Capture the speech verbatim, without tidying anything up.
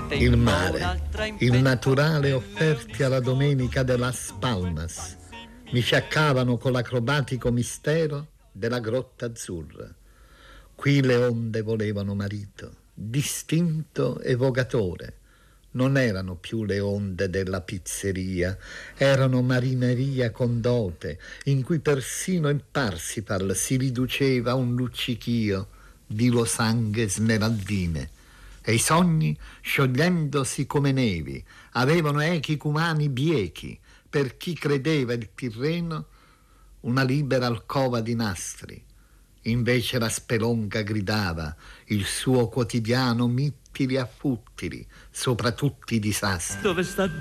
Il mare, il naturale offerti alla domenica de Las Palmas, mi fiaccavano con l'acrobatico mistero della grotta azzurra. Qui le onde volevano marito, distinto evogatore. Non erano più le onde della pizzeria, erano marineria con dote, in cui persino il Parsifal si riduceva a un luccichio di losanghe smeraldine. E i sogni, sciogliendosi come nevi, avevano echi cumani biechi, per chi credeva il Tirreno una libera alcova di nastri. Invece la spelonca gridava il suo quotidiano mittili a futtili sopra tutti i disastri. Dove sta